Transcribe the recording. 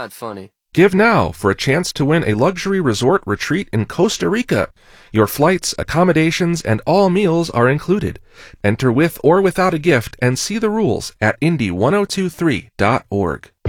that funny. Give now for a chance to win a luxury resort retreat in Costa Rica. Your flights, accommodations, and all meals are included. Enter with or without a gift and see the rules at Indy1023.org.